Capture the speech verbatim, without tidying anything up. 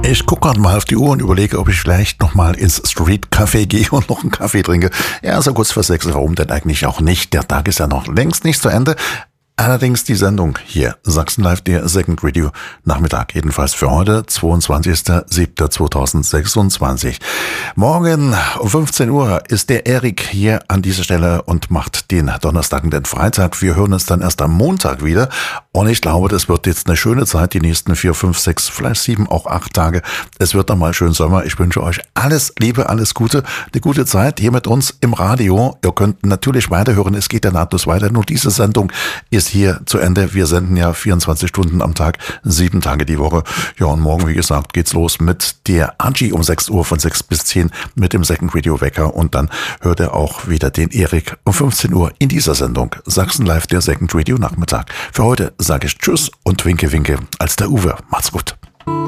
Ich gucke gerade mal auf die Uhr und überlege, ob ich vielleicht noch mal ins Street Café gehe und noch einen Kaffee trinke. Ja, so kurz vor sechs, warum denn eigentlich auch nicht? Der Tag ist ja noch längst nicht zu Ende. Allerdings die Sendung hier, Sachsen Live, der Second Radio Nachmittag, jedenfalls für heute, zweiundzwanzigster siebter zweitausendsechsundzwanzig. Morgen um fünfzehn Uhr ist der Erik hier an dieser Stelle und macht den Donnerstag und den Freitag. Wir hören uns dann erst am Montag wieder und ich glaube, das wird jetzt eine schöne Zeit, die nächsten vier, fünf, sechs, vielleicht sieben, auch acht Tage. Es wird dann mal schön Sommer. Ich wünsche euch alles Liebe, alles Gute, eine gute Zeit hier mit uns im Radio. Ihr könnt natürlich weiterhören, es geht ja nahtlos weiter, nur diese Sendung ist hier zu Ende. Wir senden ja vierundzwanzig Stunden am Tag, sieben Tage die Woche. Ja, und morgen, wie gesagt, geht's los mit der Angie um sechs Uhr von sechs bis zehn mit dem Second Radio Wecker und dann hört er auch wieder den Erik um fünfzehn Uhr in dieser Sendung. Sachsen Live, der Second Radio Nachmittag. Für heute sage ich Tschüss und winke, winke als der Uwe. Macht's gut.